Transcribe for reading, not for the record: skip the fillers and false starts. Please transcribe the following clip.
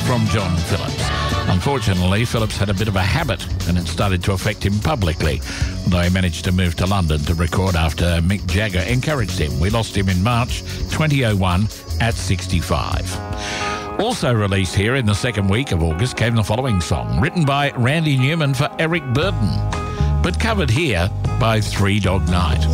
from John Phillips. Unfortunately, Phillips had a bit of a habit and it started to affect him publicly, although he managed to move to London to record after Mick Jagger encouraged him. We lost him in March 2001 at 65. Also released here in the second week of August came the following song, written by Randy Newman for Eric Burden, but covered here by Three Dog Night.